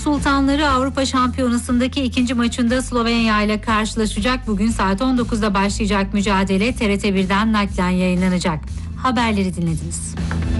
Sultanları Avrupa Şampiyonası'ndaki ikinci maçında Slovenya ile karşılaşacak. Bugün saat 19'da başlayacak mücadele TRT 1'den naklen yayınlanacak. Haberleri dinlediniz.